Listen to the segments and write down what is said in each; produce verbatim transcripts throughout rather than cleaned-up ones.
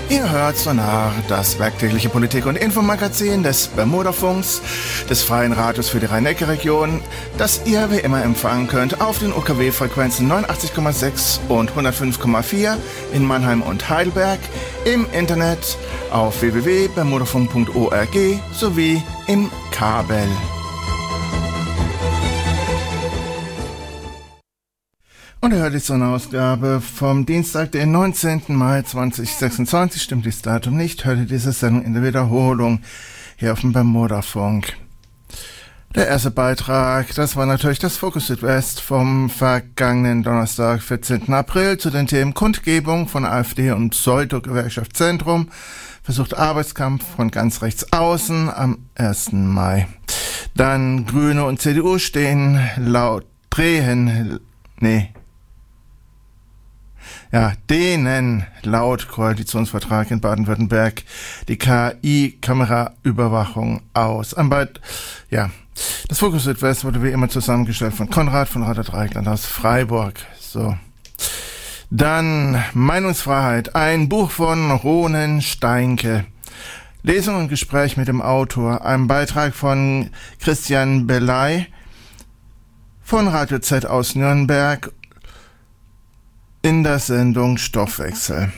Ihr hört Sonar, das werktägliche Politik- und Infomagazin des Bermudafunks, des Freien Radios für die Rhein-Neckar-Region, das ihr wie immer empfangen könnt auf den U K W-Frequenzen neunundachtzig Komma sechs und hundertfünf Komma vier in Mannheim und Heidelberg, im Internet auf w w w punkt bermudafunk punkt org sowie im Kabel. Und ihr hört jetzt so eine Ausgabe vom Dienstag, den neunzehnten Mai zweitausendsechsundzwanzig, stimmt das Datum nicht, hört ihr diese Sendung in der Wiederholung hier auf dem Bermudafunk. Der erste Beitrag, das war natürlich das Fokus Südwest vom vergangenen Donnerstag, vierzehnten April, zu den Themen Kundgebung von AfD und Pseudo-Gewerkschaft Zentrum, versucht Arbeitskampf von ganz rechts außen am ersten Mai. Dann Grüne und C D U stehen laut drehen, nee, Ja, denen laut Koalitionsvertrag in Baden-Württemberg die K I-Kameraüberwachung aus. Am Beit, ja, das Fokus Südwest wurde wie immer zusammengestellt von Konrad von Radert Reichland aus Freiburg. So. Dann Meinungsfreiheit, ein Buch von Ronen Steinke. Lesung und Gespräch mit dem Autor, ein Beitrag von Christian Belay von Radio Z aus Nürnberg in der Sendung Stoffwechsel.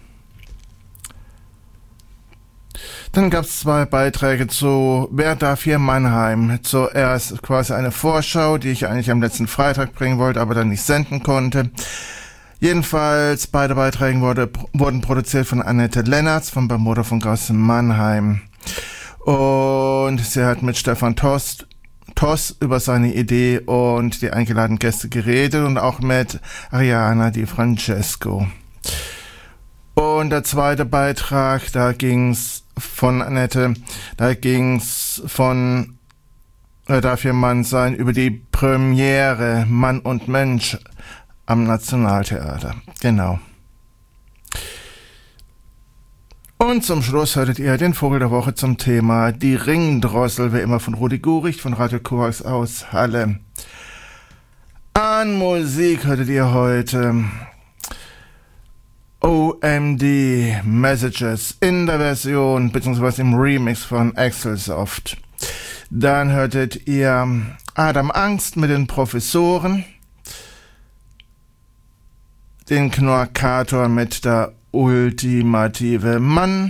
Dann gab es zwei Beiträge zu Wer darf hier Mannheim? Zuerst quasi eine Vorschau, die ich eigentlich am letzten Freitag bringen wollte, aber dann nicht senden konnte. Jedenfalls, beide Beiträge wurde, wurden produziert von Annette Lennertz vom Bermudafunk aus Mannheim. Und sie hat mit Stefan Tost Toss über seine Idee und die eingeladenen Gäste geredet und auch mit Ariana Di Francesco. Und der zweite Beitrag, da ging's von Annette, da ging's von äh, Darf hier Mann sein, über die Premiere Mann und Mensch am Nationaltheater. Genau. Und zum Schluss hörtet ihr den Vogel der Woche zum Thema Die Ringdrossel, wie immer von Rudi Guricht von Radio Korax aus Halle. An Musik hörtet ihr heute O M D Messages in der Version bzw. im Remix von Axelsoft. Dann hörtet ihr Adam Angst mit den Professoren, den Knorkator mit der Ultimative Mann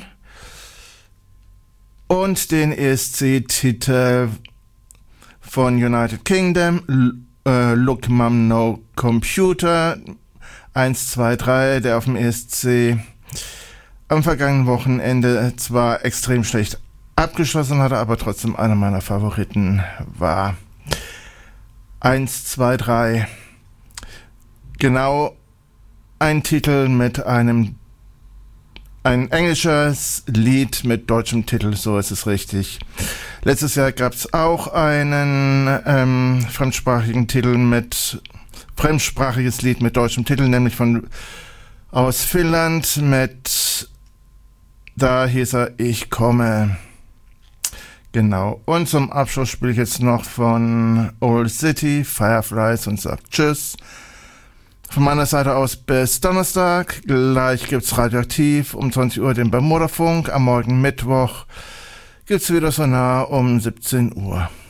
und den E S C-Titel von United Kingdom, äh, Look Mum No Computer eins, zwei, drei, der auf dem E S C am vergangenen Wochenende zwar extrem schlecht abgeschlossen hatte, aber trotzdem einer meiner Favoriten war. eins, zwei, drei. Genau ein Titel mit einem Ein englisches Lied mit deutschem Titel, so ist es richtig. Letztes Jahr gab es auch einen ähm, fremdsprachigen Titel mit fremdsprachiges Lied mit deutschem Titel, nämlich von aus Finnland mit Da hieß er Ich komme. Genau. Und zum Abschluss spiele ich jetzt noch von Old City Fireflies und sag Tschüss. Von meiner Seite aus bis Donnerstag. Gleich gibt's Radioaktiv um zwanzig Uhr den Bermudafunk. Am Morgen Mittwoch gibt's wieder Sonar um siebzehn Uhr.